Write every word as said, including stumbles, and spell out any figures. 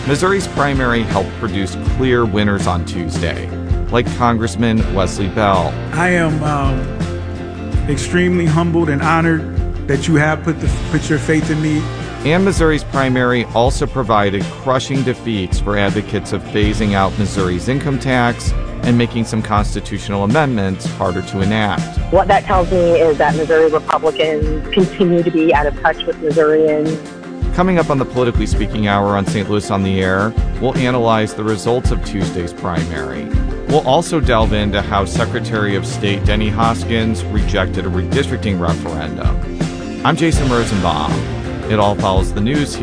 Missouri's primary helped produce clear winners on Tuesday, like Congressman Wesley Bell. I am um, extremely humbled and honored that you have put, the, put your faith in me. And Missouri's primary also provided crushing defeats for advocates of phasing out Missouri's income tax and making some constitutional amendments harder to enact. What that tells me is that Missouri Republicans continue to be out of touch with Missourians. Coming up on the Politically Speaking Hour on Saint Louis on the Air, we'll analyze the results of Tuesday's primary. We'll also delve into how Secretary of State Denny Hoskins rejected a redistricting referendum. I'm Jason Rosenbaum. It all follows the news